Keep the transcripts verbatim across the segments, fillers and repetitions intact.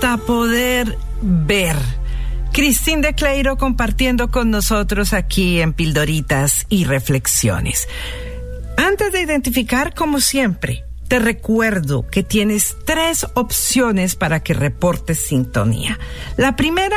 hasta poder ver. Cristín de Cleiro compartiendo con nosotros aquí en Pildoritas y Reflexiones. Antes de identificar, como siempre, te recuerdo que tienes tres opciones para que reportes sintonía. La primera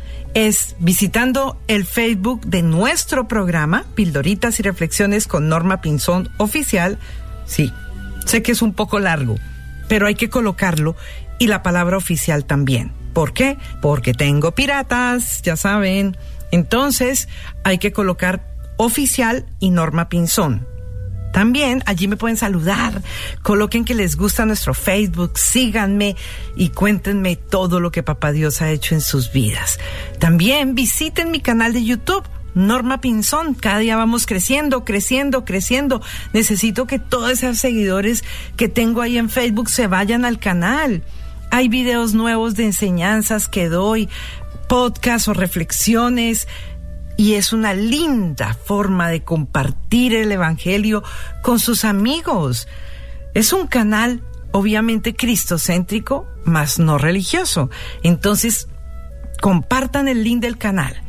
es visitando el Facebook de nuestro programa, Pildoritas y Reflexiones con Norma Pinzón Oficial. Sí, sé que es un poco largo, pero hay que colocarlo, y la palabra oficial también. ¿Por qué? Porque tengo piratas, ya saben. Entonces hay que colocar oficial y Norma Pinzón. También allí me pueden saludar, coloquen que les gusta nuestro Facebook, síganme y cuéntenme todo lo que Papá Dios ha hecho en sus vidas. También visiten mi canal de YouTube, Norma Pinzón. Cada día vamos creciendo, creciendo, creciendo. Necesito que todos esos seguidores que tengo ahí en Facebook se vayan al canal. Hay videos nuevos de enseñanzas que doy, podcasts o reflexiones, y es una linda forma de compartir el evangelio con sus amigos. Es un canal obviamente cristocéntrico, mas no religioso. Entonces, compartan el link del canal.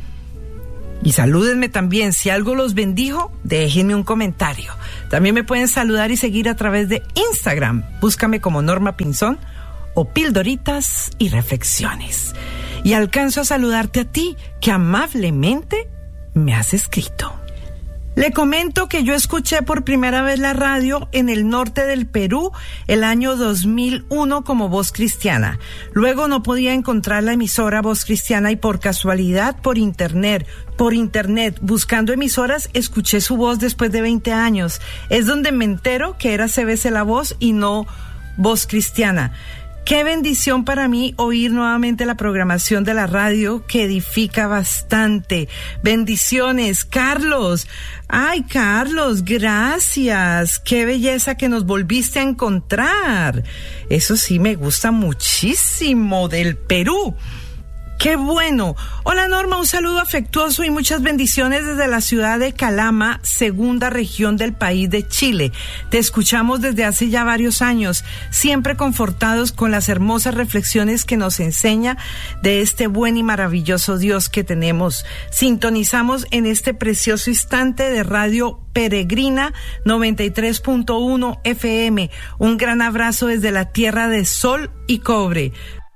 Y salúdenme también. Si algo los bendijo, déjenme un comentario. También me pueden saludar y seguir a través de Instagram. Búscame como Norma Pinzón o Pildoritas y Reflexiones. Y alcanzo a saludarte a ti, que amablemente me has escrito. Le comento que yo escuché por primera vez la radio en el norte del Perú el año dos mil uno como Voz Cristiana. Luego no podía encontrar la emisora Voz Cristiana y por casualidad por internet, por internet, buscando emisoras, escuché su voz después de veinte años. Es donde me entero que era C B C La Voz y no Voz Cristiana. Qué bendición para mí oír nuevamente la programación de la radio, que edifica bastante. Bendiciones, Carlos. Ay, Carlos, gracias. Qué belleza que nos volviste a encontrar. Eso sí me gusta muchísimo, del Perú. ¡Qué bueno! Hola Norma, un saludo afectuoso y muchas bendiciones desde la ciudad de Calama, segunda región del país de Chile. Te escuchamos desde hace ya varios años, siempre confortados con las hermosas reflexiones que nos enseña de este buen y maravilloso Dios que tenemos. Sintonizamos en este precioso instante de Radio Peregrina noventa y tres punto uno F M. Un gran abrazo desde la tierra de sol y cobre.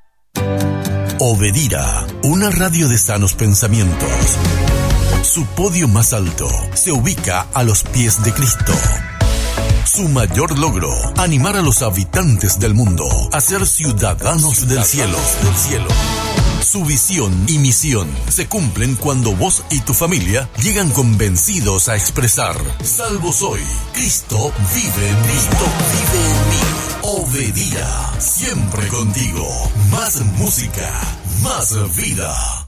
Obedira, una radio de sanos pensamientos. Su podio más alto se ubica a los pies de Cristo. Su mayor logro, animar a los habitantes del mundo a ser ciudadanos del cielo. Del cielo. Su visión y misión se cumplen cuando vos y tu familia llegan convencidos a expresar: salvo soy, Cristo vive en mí. Cristo vive en mí. Obedira, siempre contigo. Más música, más vida.